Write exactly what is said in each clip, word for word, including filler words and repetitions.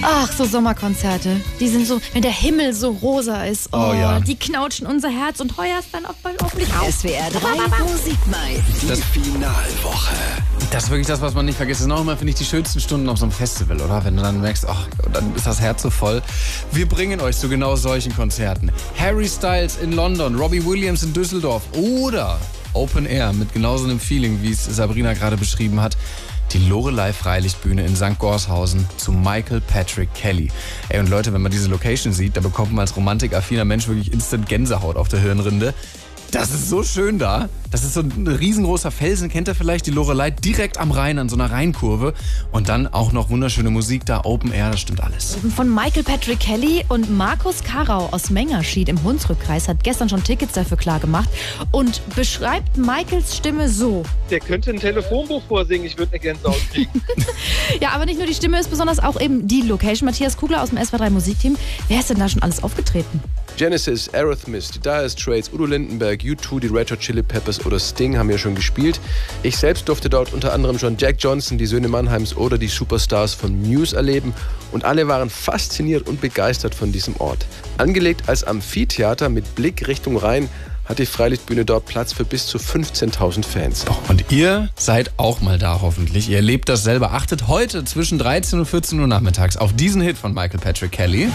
Ach, so Sommerkonzerte. Die sind so, wenn der Himmel so rosa ist. Oh, Oh ja. Die knautschen unser Herz und heuerst dann auch hoffentlich auf. S W R drei Musiknight. Das Finalwoche. Das ist wirklich das, was man nicht vergisst. Das sind auch immer, finde ich, die schönsten Stunden auf so einem Festival, oder? Wenn du dann merkst, ach, dann ist das Herz so voll. Wir bringen euch zu genau solchen Konzerten. Harry Styles in London, Robbie Williams in Düsseldorf oder Open Air mit genauso einem Feeling, wie es Sabrina gerade beschrieben hat. Die Loreley Freilichtbühne in Sankt Gorshausen zu Michael Patrick Kelly. Ey, und Leute, wenn man diese Location sieht, da bekommt man als romantikaffiner Mensch wirklich instant Gänsehaut auf der Hirnrinde. Das ist so schön da. Das ist so ein riesengroßer Felsen, kennt ihr vielleicht, die Loreley, direkt am Rhein, an so einer Rheinkurve. Und dann auch noch wunderschöne Musik da, Open Air, das stimmt alles. Von Michael Patrick Kelly und Markus Karau aus Mengerschied im Hunsrückkreis hat gestern schon Tickets dafür klargemacht und beschreibt Michaels Stimme so. Der könnte ein Telefonbuch vorsingen, ich würde eine Gänsehaut kriegen. Ja, aber nicht nur die Stimme ist besonders, auch eben die Location. Matthias Kugler aus dem S W R drei Musikteam. Wer ist denn da schon alles aufgetreten? Genesis, Aerosmith, die Dire Straits, Udo Lindenberg, U zwei, die Red Hot Chili Peppers oder Sting haben ja schon gespielt. Ich selbst durfte dort unter anderem schon Jack Johnson, die Söhne Mannheims oder die Superstars von Muse erleben und alle waren fasziniert und begeistert von diesem Ort. Angelegt als Amphitheater mit Blick Richtung Rhein hat die Freilichtbühne dort Platz für bis zu fünfzehntausend Fans. Und ihr seid auch mal da hoffentlich. Ihr erlebt das selber. Achtet heute zwischen dreizehn und vierzehn Uhr nachmittags auf diesen Hit von Michael Patrick Kelly.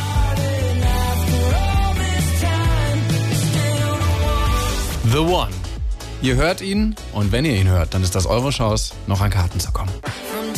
The One. Ihr hört ihn und wenn ihr ihn hört, dann ist das eure Chance, noch an Karten zu kommen.